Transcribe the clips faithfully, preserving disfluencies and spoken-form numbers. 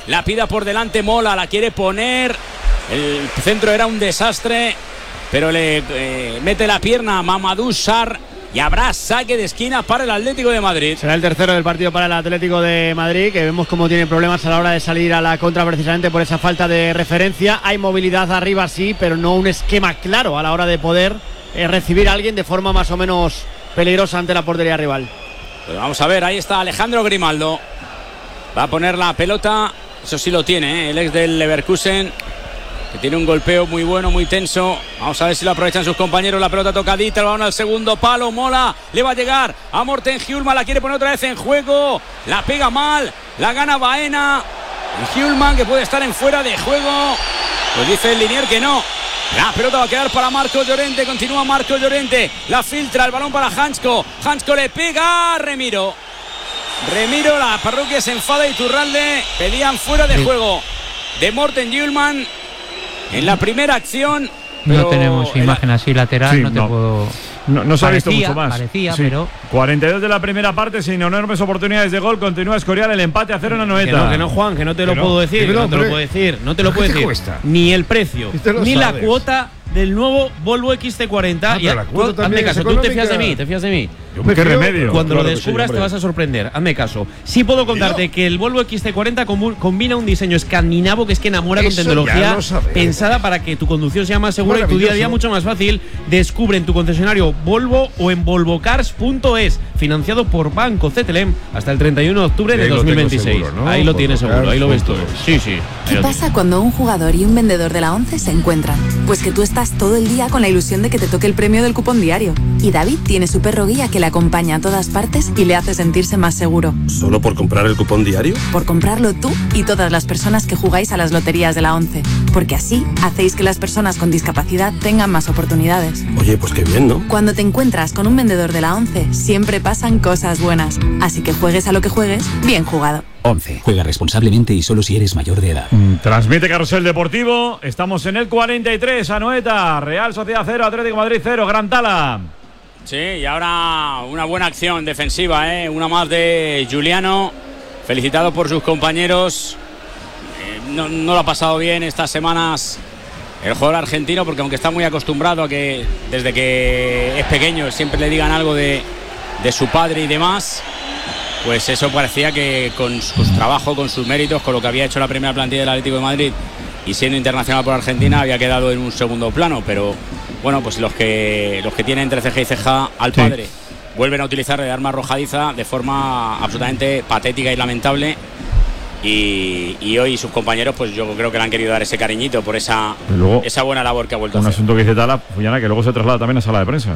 la pida por delante Mola, la quiere poner, el centro era un desastre, pero le eh, mete la pierna a Mamadou Sarr y habrá saque de esquina para el Atlético de Madrid. Será el tercero del partido para el Atlético de Madrid, que vemos cómo tiene problemas a la hora de salir a la contra precisamente por esa falta de referencia. Hay movilidad arriba sí, pero no un esquema claro a la hora de poder eh, recibir a alguien de forma más o menos peligrosa ante la portería rival. Pues vamos a ver, ahí está Alejandro Grimaldo, va a poner la pelota, eso sí lo tiene, ¿eh? El ex del Leverkusen, que tiene un golpeo muy bueno, muy tenso. Vamos a ver si lo aprovechan sus compañeros. La pelota tocadita, el balón al segundo palo. Mola, le va a llegar a Morten Hjulmand, la quiere poner otra vez en juego, la pega mal, la gana Baena. Y Hjulmand, que puede estar en fuera de juego, pues dice el Linier que no. La pelota va a quedar para Marco Llorente. Continúa Marco Llorente, la filtra, el balón para Hansko. Hansko le pega a Remiro. Remiro, la parroquia se enfada y Iturralde pedían fuera de juego de Morten Hjulmand en la primera acción. No tenemos imagen así lateral, sí, no te no. puedo... No, no se ha visto mucho más. Parecía, sí. pero... cuarenta y dos de la primera parte, sin enormes oportunidades de gol. Continúa Escorial, el empate a cero en la noveta. Que no, que no, Juan, que no te lo no, puedo decir. no, no te lo puedo decir. No te lo puedo decir. Cuesta? Ni el precio, ni sabes. la cuota del nuevo Volvo X C cuarenta. Ah, y a, la cuota tú, hazme caso, tú te fías de mí, te fías de mí. Yo me ¿Qué fío, remedio? Cuando claro lo descubras sí, te vas a sorprender. Hazme caso. Sí puedo contarte que el Volvo X C cuarenta combina un diseño escandinavo que es que enamora con tecnología pensada para que tu conducción sea más segura y tu día a día mucho más fácil. Descubre en tu concesionario Volvo o en volvocars punto es, financiado por Banco C T L M hasta el treinta y uno de octubre de dos mil veintiséis. Seguro, ¿no? Ahí lo tienes seguro, ahí lo ves todo. Sí, sí. ¿Qué pasa cuando un jugador y un vendedor de la ONCE se encuentran? Pues que tú estás todo el día con la ilusión de que te toque el premio del cupón diario. Y David tiene su perro guía que le acompaña a todas partes y le hace sentirse más seguro. ¿Solo por comprar el cupón diario? Por comprarlo tú y todas las personas que jugáis a las loterías de la ONCE. Porque así hacéis que las personas con discapacidad tengan más oportunidades. Oye, pues qué bien, ¿no? Cuando te encuentras con un vendedor de la ONCE, siempre pasan cosas buenas. Así que juegues a lo que juegues, bien jugado. ONCE. Juega responsablemente y solo si eres mayor de edad. Mm, transmite Carrusel Deportivo. Estamos en el cuarenta y tres, Anoeta. Real Sociedad cero, Atlético de Madrid cero, Gran Tala. Sí, y ahora una buena acción defensiva, ¿eh? Una más de Giuliano, felicitado por sus compañeros. Eh, no, no lo ha pasado bien estas semanas el jugador argentino, porque aunque está muy acostumbrado a que desde que es pequeño siempre le digan algo de, de su padre y demás, pues eso parecía que con su trabajo, con sus méritos, con lo que había hecho la primera plantilla del Atlético de Madrid y siendo internacional por Argentina, había quedado en un segundo plano. Pero bueno, pues los que los que tienen entre ceja y ceja al padre sí. vuelven a utilizar de arma arrojadiza de forma absolutamente patética y lamentable. Y, y hoy sus compañeros, pues yo creo que le han querido dar ese cariñito por esa, luego, esa buena labor que ha vuelto a hacer. Un asunto que dice Tala, Fullana, que luego se traslada también a sala de prensa.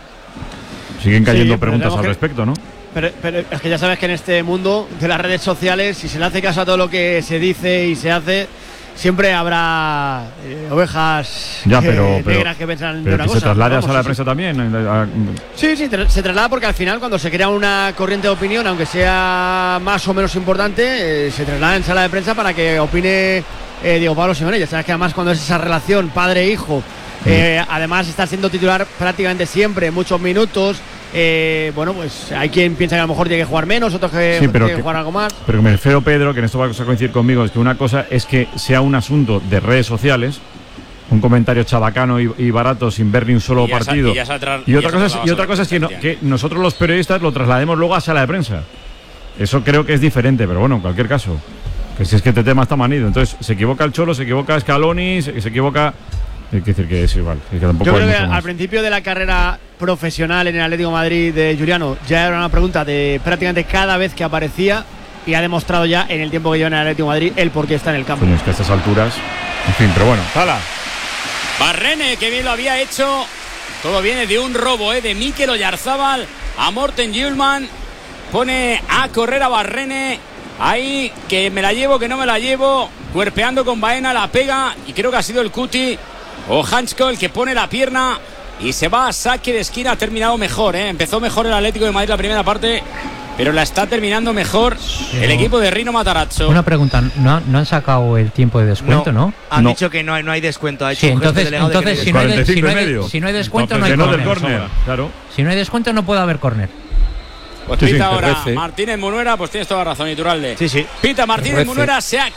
Siguen cayendo sí, preguntas al que, respecto, ¿no? Pero, pero es que ya sabes que en este mundo de las redes sociales, si se le hace caso a todo lo que se dice y se hace, siempre habrá eh, ovejas ya, pero, eh, pero, negras que piensan pero de una que cosa. se traslade Vamos, a sala de sí, prensa sí. también. Sí, sí, se traslada porque al final cuando se crea una corriente de opinión, aunque sea más o menos importante, eh, se traslada en sala de prensa para que opine eh, Diego Pablo Simeone. Ya sabes que además cuando es esa relación padre-hijo, eh, además está siendo titular prácticamente siempre, muchos minutos. Eh, bueno, pues hay quien piensa que a lo mejor tiene que jugar menos, otros que sí, tiene que, que jugar algo más. Pero me refiero, Pedro, que en esto va a coincidir conmigo, es que una cosa es que sea un asunto de redes sociales, un comentario chabacano y, y barato sin ver ni un solo y ya partido. Sa, y, tra- y, otra cosa es, y otra cosa es que, no, que nosotros los periodistas lo traslademos luego a sala de prensa. Eso creo que es diferente, pero bueno, en cualquier caso, que si es que este tema está manido, entonces se equivoca el Cholo, se equivoca Scaloni, se, se equivoca... Hay que decir que es igual. Que tampoco Yo creo hay que mucho al más. principio de la carrera profesional en el Atlético de Madrid de Giuliano ya era una pregunta de prácticamente cada vez que aparecía, y ha demostrado ya en el tiempo que lleva en el Atlético de Madrid el por qué está en el campo. Coño, es que a estas alturas, en fin, pero bueno. ¡Hala! Barrene, que bien lo había hecho. Todo viene de un robo, ¿eh? De Mikel Oyarzábal a Morten Hjulmand. Pone a correr a Barrene. Ahí, que me la llevo, que no me la llevo. Cuerpeando con Baena, la pega. Y creo que ha sido el Cuti o Hansko el que pone la pierna y se va a saque de esquina. Ha terminado mejor, ¿eh? Empezó mejor el Atlético de Madrid la primera parte, pero la está terminando mejor pero el equipo de Rino Matarazzo. Una pregunta, ¿no, no han sacado el tiempo de descuento, no? no? Han no. dicho que no hay, no hay descuento. Ha hecho sí, un entonces, entonces de si, no hay de, si, no hay de, si no hay descuento entonces, no hay no córner. Claro. Si no hay descuento no puede haber córner. Pues sí, pita sí, ahora parece. Martínez Munuera, pues tienes toda razón, Iturralde. Sí, sí. Pita Martínez Munuera, se ha